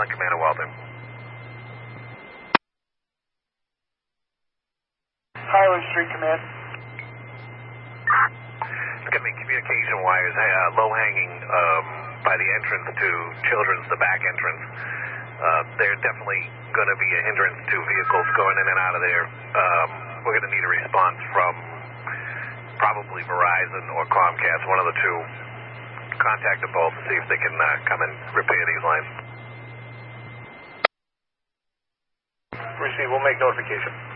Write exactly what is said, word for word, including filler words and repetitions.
Calling Commander Walter. Highland Street Command. It's going to be communication wires uh, low-hanging um, by the entrance to Children's, the back entrance. Uh, they're definitely going to be a hindrance to vehicles going in and out of there. Um, we're going to need a response from probably Verizon or Comcast, one of the two. Contact them both to see if they can uh, come and repair these lines. Receive, we'll make notification.